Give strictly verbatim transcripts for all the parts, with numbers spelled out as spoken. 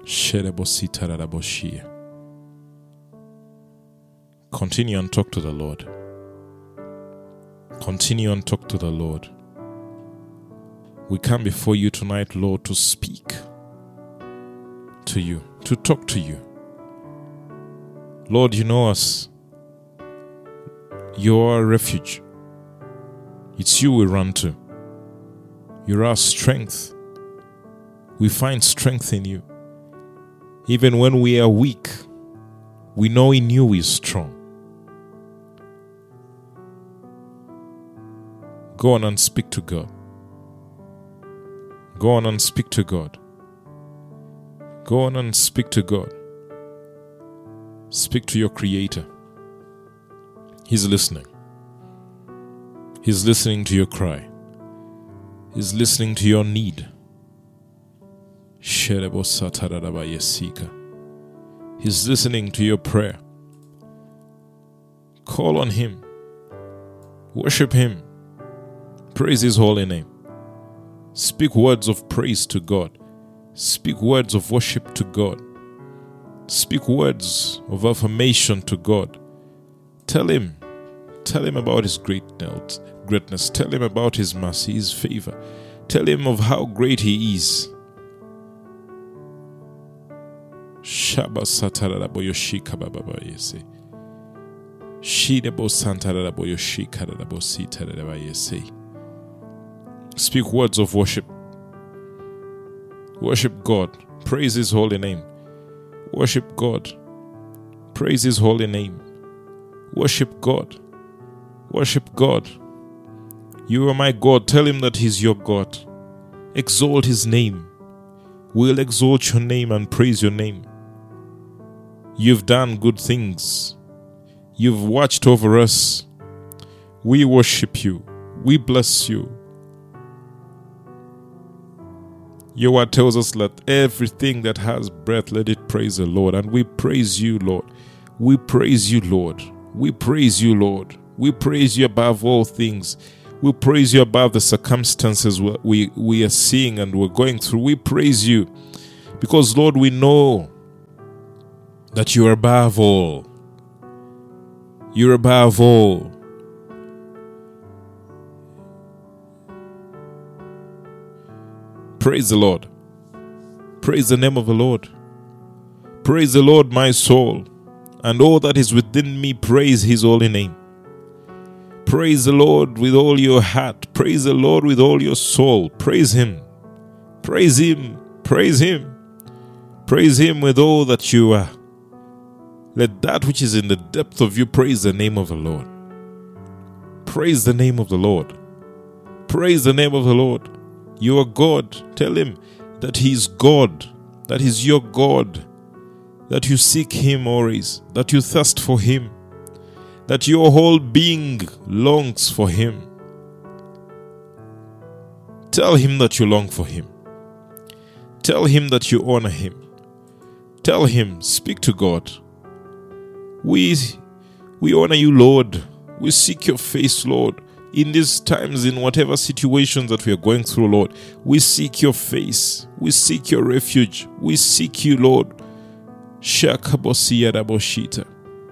Continue and talk to the Lord. Continue and talk to the Lord. We come before you tonight, Lord, to speak to you, to talk to you. Lord, you know us. You're our refuge. It's you we run to. You're our strength. We find strength in you. Even when we are weak, we know in you we are strong. Go on and speak to God. Go on and speak to God. Go on and speak to God. Speak to your Creator. He's listening. He's listening to your cry. He's listening to your need. He's listening to your prayer. Call on Him. Worship Him. Praise His holy name. Speak words of praise to God. Speak words of worship to God. Speak words of affirmation to God. Tell Him. Tell Him about His greatness. greatness. Tell Him about His mercy, His favor. Tell Him of how great He is. Shaba satarabo yoshika baba yese. Shidebo santarabo yoshika rabo sitarabo yese. Speak words of worship. Worship God. Praise His holy name. Worship God. Praise His holy name. Worship God. Worship God. You are my God. Tell Him that He's your God. Exalt His name. We'll exalt your name and praise your name. You've done good things. You've watched over us. We worship you. We bless you. Your word tells us, let everything that has breath, let it praise the Lord. And we praise you, Lord. We praise you, Lord. We praise you, Lord. We praise you above all things. We praise you above the circumstances we, we are seeing and we're going through. We praise you because, Lord, we know that you are above all. You're above all. Praise the Lord. Praise the name of the Lord. Praise the Lord, my soul, and all that is within me, praise His holy name. Praise the Lord with all your heart. Praise the Lord with all your soul. Praise Him. Praise Him. Praise Him. Praise Him with all that you are. Let that which is in the depth of you praise the name of the Lord. Praise the name of the Lord. Praise the name of the Lord. You are God. Tell Him that He is God, that He's your God, that you seek Him always, that you thirst for Him, that your whole being longs for Him. Tell Him that you long for Him. Tell Him that you honor Him. Tell Him, speak to God. We, we honor you, Lord. We seek your face, Lord. In these times, in whatever situations that we are going through, Lord, we seek your face. We seek your refuge. We seek you, Lord. Shakabosiyadaboshita.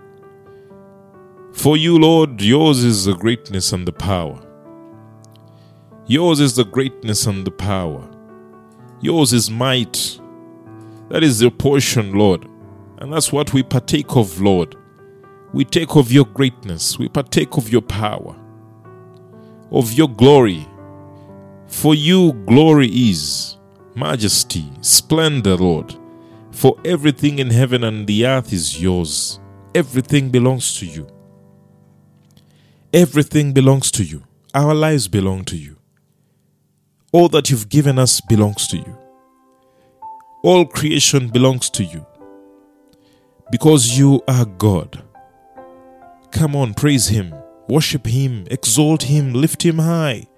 For you, Lord, yours is the greatness and the power. Yours is the greatness and the power. Yours is might. That is the portion, Lord. And that's what we partake of, Lord. We take of your greatness. We partake of your power, of your glory. For you, glory is majesty, splendor, Lord. For everything in heaven and the earth is yours. Everything belongs to you. Everything belongs to you. Our lives belong to you. All that you've given us belongs to you. All creation belongs to you. Because you are God. Come on, praise Him. Worship Him. Exalt Him. Lift Him high.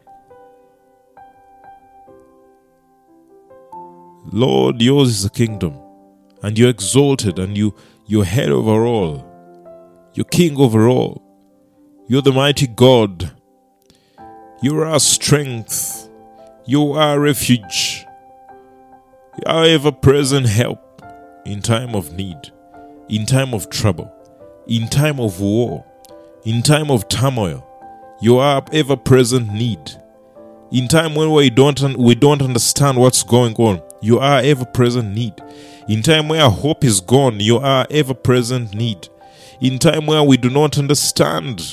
Lord, yours is the kingdom. And you're exalted and you, you're head over all. You're king over all. You're the mighty God. You're our strength. You are our refuge. Our ever-present help. in time of need, in time of trouble, in time of war, in time of turmoil. You are ever-present need. In time when we don't we don't understand what's going on, you are ever-present need. In time where hope is gone, you are ever-present need. In time where we do not understand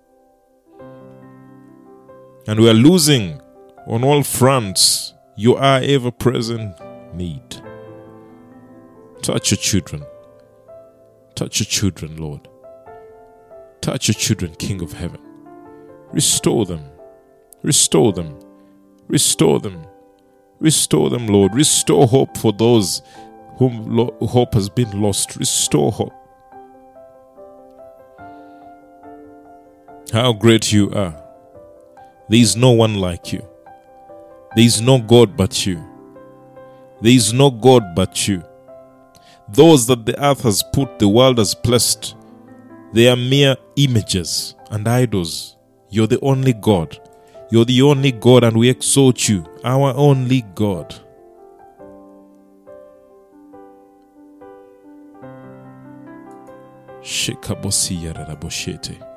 and we are losing on all fronts, you are ever-present need. Touch your children. Touch your children, Lord. Touch your children, King of Heaven. Restore them. Restore them. Restore them. Restore them, Lord. Restore hope for those whom lo- hope has been lost. Restore hope. How great you are. There is no one like you. There is no God but you. There is no God but you. Those that the earth has put, the world has placed, they are mere images and idols. You're the only God. You're the only God, and we exalt you, our only God. Shekabosi yararaboshete.